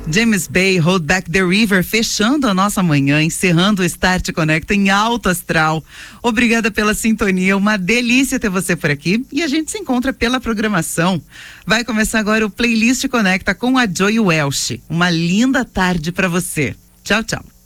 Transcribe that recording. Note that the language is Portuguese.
James Bay, Hold Back the River, fechando a nossa manhã, encerrando o Start Conecta em alto astral. Obrigada pela sintonia, uma delícia ter você por aqui e a gente se encontra pela programação. Vai começar agora o Playlist Conecta com a Joy Welsh. Uma linda tarde para você. Tchau, tchau.